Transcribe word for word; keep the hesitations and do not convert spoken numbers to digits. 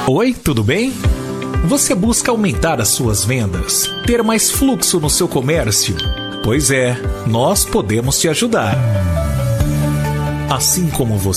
Oi, tudo bem? Você busca aumentar as suas vendas, ter mais fluxo no seu comércio? Pois é, nós podemos te ajudar. Assim como você